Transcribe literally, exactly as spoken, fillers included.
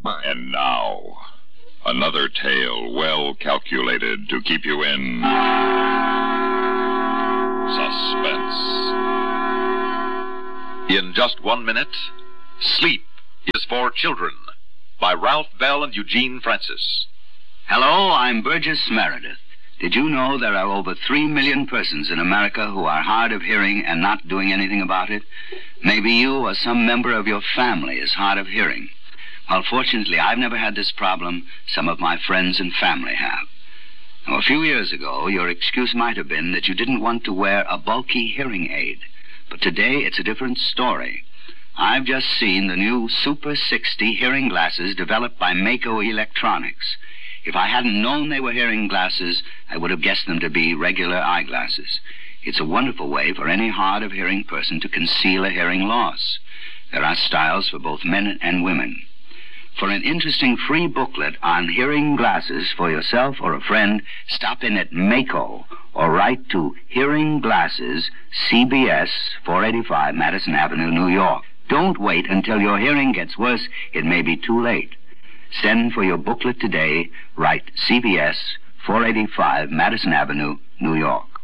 And now, another tale well calculated to keep you in suspense. In just one minute, Sleep is for Children by Ralph Bell and Eugene Francis. Hello, I'm Burgess Meredith. Did you know there are over three million persons in America who are hard of hearing and not doing anything about it? Maybe you or some member of your family is hard of hearing. Well, fortunately, I've never had this problem. Some of my friends and family have. Now, a few years ago, your excuse might have been that you didn't want to wear a bulky hearing aid. But today, it's a different story. I've just seen the new Super sixty hearing glasses developed by Mako Electronics. If I hadn't known they were hearing glasses, I would have guessed them to be regular eyeglasses. It's a wonderful way for any hard of hearing person to conceal a hearing loss. There are styles for both men and women. For an interesting free booklet on hearing glasses for yourself or a friend, stop in at Mako or write to Hearing Glasses, C B S, four eighty-five Madison Avenue, New York. Don't wait until your hearing gets worse. It may be too late. Send for your booklet today. Write C B S, four eighty-five Madison Avenue, New York.